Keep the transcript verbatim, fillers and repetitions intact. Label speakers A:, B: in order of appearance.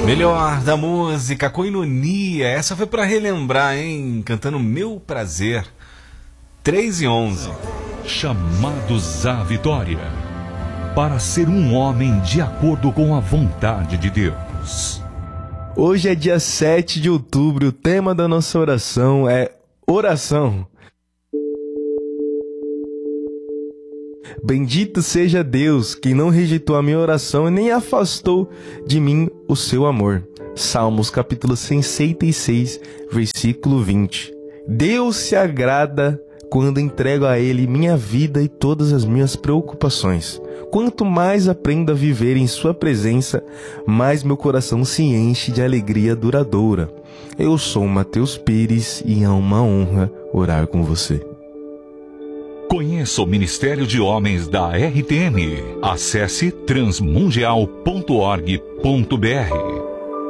A: Melhor da música, Koinonia. Essa foi pra relembrar, hein? Cantando Meu Prazer. três e onze.
B: Chamados à vitória. Para ser um homem de acordo com a vontade de Deus.
C: Hoje é dia sete de outubro. O tema da nossa oração é oração. Bendito seja Deus, que não rejeitou a minha oração e nem afastou de mim o seu amor. Salmos capítulo sessenta e seis, versículo vinte. Deus se agrada quando entrego a Ele minha vida e todas as minhas preocupações. Quanto mais aprendo a viver em sua presença, mais meu coração se enche de alegria duradoura. Eu sou Matheus Pires e é uma honra orar com você.
B: Conheça o Ministério de Homens da R T M. Acesse transmundial ponto org ponto br.